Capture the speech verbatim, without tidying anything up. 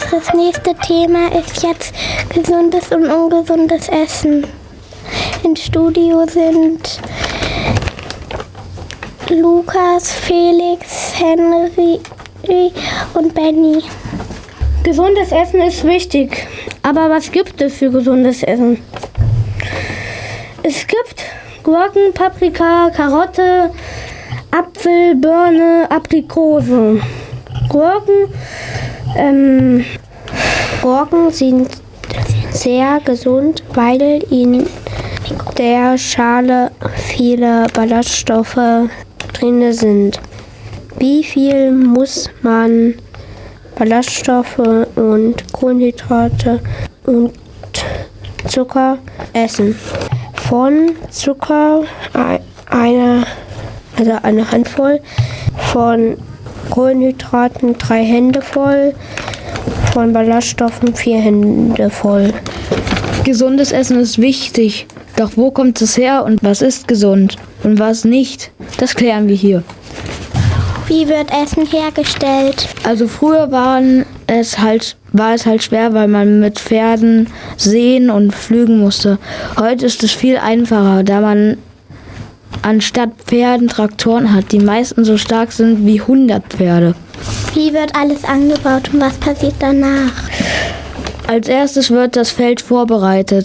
Unseres nächste Thema ist jetzt gesundes und ungesundes Essen. Im Studio sind Lukas, Felix, Henry und Benny. Gesundes Essen ist wichtig, aber was gibt es für gesundes Essen? Es gibt Gurken, Paprika, Karotte, Apfel, Birne, Aprikose. Gurken, ähm, Gurken sind sehr gesund, weil in der Schale viele Ballaststoffe drin sind. Wie viel muss man Ballaststoffe und Kohlenhydrate und Zucker essen? Von Zucker eine, also eine Handvoll, von Kohlenhydraten drei Hände voll, von Ballaststoffen vier Hände voll. Gesundes Essen ist wichtig, doch wo kommt es her und was ist gesund und was nicht? Das klären wir hier. Wie wird Essen hergestellt? Also früher waren es halt, war es halt schwer, weil man mit Pferden säen und pflügen musste. Heute ist es viel einfacher, da man anstatt Pferden Traktoren hat, die meisten so stark sind wie hundert Pferde. Wie wird alles angebaut und was passiert danach? Als erstes wird das Feld vorbereitet.